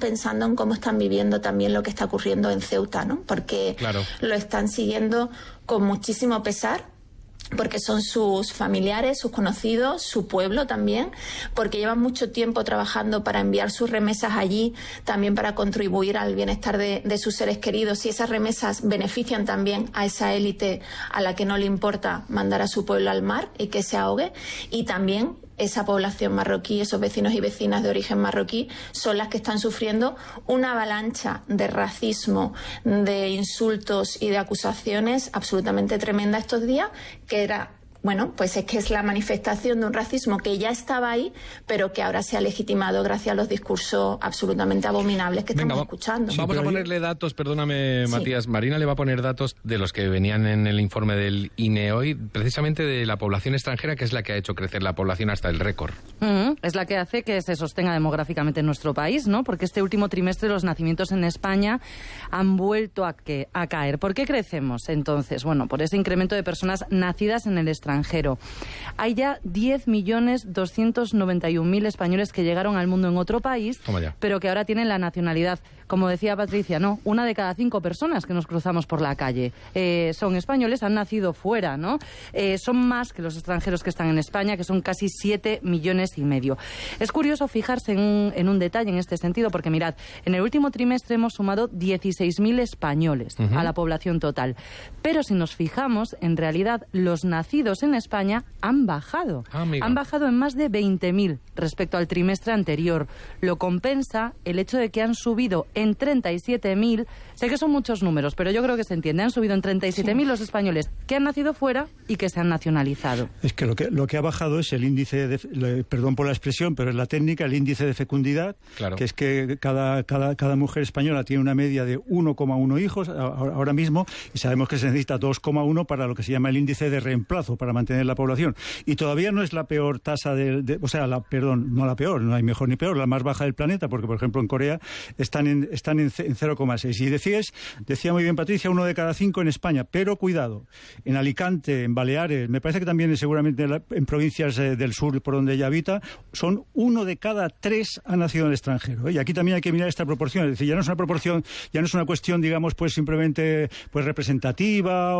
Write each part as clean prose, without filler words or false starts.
pensando en cómo están viviendo también lo que está ocurriendo en Ceuta, ¿no? Porque lo están siguiendo con muchísimo pesar, porque son sus familiares, sus conocidos, su pueblo también, porque llevan mucho tiempo trabajando para enviar sus remesas allí, también para contribuir al bienestar de sus seres queridos, y esas remesas benefician también a esa élite a la que no le importa mandar a su pueblo al mar y que se ahogue, y también esa población marroquí, esos vecinos y vecinas de origen marroquí, son las que están sufriendo una avalancha de racismo, de insultos y de acusaciones absolutamente tremenda estos días, que era... Bueno, pues es que es la manifestación de un racismo que ya estaba ahí, pero que ahora se ha legitimado gracias a los discursos absolutamente abominables que estamos escuchando. Vamos a ponerle datos, perdóname, Matías. Marina le va a poner datos de los que venían en el informe del INE hoy, precisamente de la población extranjera, que es la que ha hecho crecer la población hasta el récord. Es la que hace que se sostenga demográficamente en nuestro país, ¿no? Porque este último trimestre los nacimientos en España han vuelto a caer. ¿Por qué crecemos entonces? Bueno, por ese incremento de personas nacidas en el extranjero. Hay ya 10.291.000 españoles que llegaron al mundo en otro país, pero que ahora tienen la nacionalidad. Como decía Patricia, no, 1 de cada 5 personas que nos cruzamos por la calle son españoles, han nacido fuera, ¿no? Son más que los extranjeros que están en España, que son casi 7,5 millones. Es curioso fijarse en un detalle en este sentido, porque mirad, en el último trimestre hemos sumado 16.000 españoles a la población total. Pero si nos fijamos, en realidad los nacidos en España han bajado. Han bajado en más de 20.000 respecto al trimestre anterior. Lo compensa el hecho de que han subido en 37.000, sé que son muchos números, pero yo creo que se entiende, han subido en 37.000 los españoles que han nacido fuera y que se han nacionalizado. Es que lo que ha bajado es el índice, perdón por la expresión, pero es la técnica, el índice de fecundidad, que es que cada mujer española tiene una media de 1,1 hijos ahora mismo, y sabemos que se necesita 2,1 para lo que se llama el índice de reemplazo, para mantener la población. Y todavía no es la peor tasa no la peor, no hay mejor ni peor, la más baja del planeta, porque por ejemplo en Corea están en 0,6. Y decía muy bien Patricia, 1 de cada 5 en España, pero cuidado, en Alicante, en Baleares, me parece que también seguramente en provincias del sur por donde ella habita, son 1 de cada 3 ha nacido en el extranjero. Y aquí también hay que mirar esta proporción, es decir, ya no es una proporción, ya no es una cuestión, digamos, pues simplemente pues representativa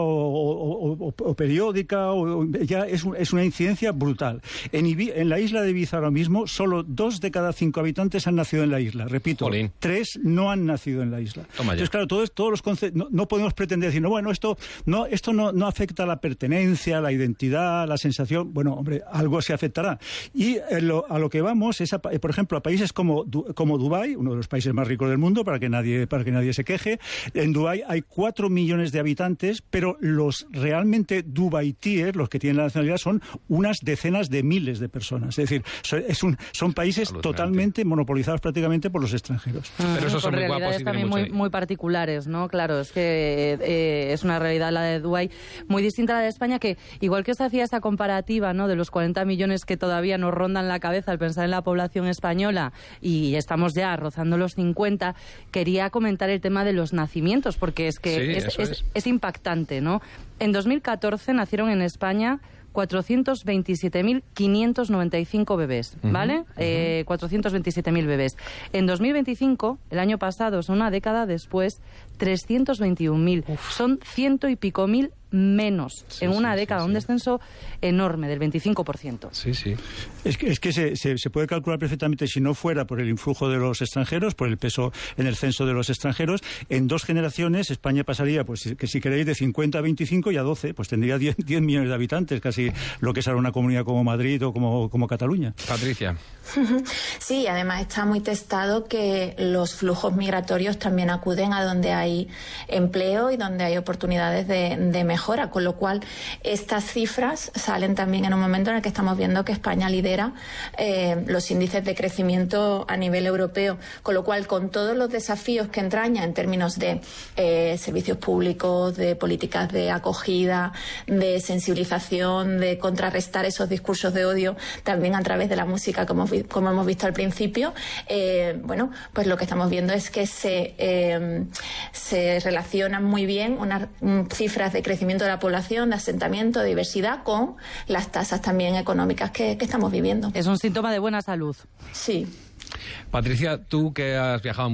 o periódica, ya es una incidencia brutal. En la isla de Ibiza ahora mismo, solo 2 de cada 5 habitantes han nacido en la isla. Repito, 3 no han nacido en la isla. Entonces, claro, todos los conceptos, no podemos pretender decir, esto no afecta a la pertenencia, a la identidad, a la sensación. Bueno, hombre, algo se afectará. Y a lo que vamos es, por ejemplo, a países como Dubái, uno de los países más ricos del mundo, para que nadie se queje. En Dubái hay 4 millones de habitantes, pero los realmente dubaitíes, los que tienen la nacionalidad, son unas decenas de miles de personas. Es decir, son países totalmente monopolizados prácticamente por los extranjeros. Pero esos son muy guapos y también muy particulares, ¿no? Claro, es que es una realidad la de Dubái muy distinta a la de España, que igual que se hacía esta comparativa, ¿no?, de los 40 millones que todavía nos rondan la cabeza al pensar en la población española y estamos ya rozando los 50, quería comentar el tema de los nacimientos, porque es que es impactante, ¿no? En 2014 nacieron en España 427.595 bebés, ¿vale? 427.000 bebés. En 2025, el año pasado, o sea, una década después, 321.000. Son 100 y pico mil menos en una década, un descenso enorme del 25%. Sí. Es que se puede calcular perfectamente, si no fuera por el influjo de los extranjeros, por el peso en el censo de los extranjeros, en 2 generaciones España pasaría, pues que si queréis, de 50 a 25 y a 12, pues tendría 10 millones de habitantes, casi lo que es ahora una comunidad como Madrid o como Cataluña. Patricia. Sí, además está muy testado que los flujos migratorios también acuden a donde hay empleo y donde hay oportunidades de mejora, con lo cual estas cifras salen también en un momento en el que estamos viendo que España lidera los índices de crecimiento a nivel europeo, con lo cual, con todos los desafíos que entraña en términos de servicios públicos, de políticas de acogida, de sensibilización, de contrarrestar esos discursos de odio, también a través de la música, como hemos visto al principio, pues lo que estamos viendo es que se relacionan muy bien unas cifras de crecimiento de la población, de asentamiento, de diversidad, con las tasas también económicas que estamos viviendo. Es un síntoma de buena salud. Sí. Patricia, tú que has viajado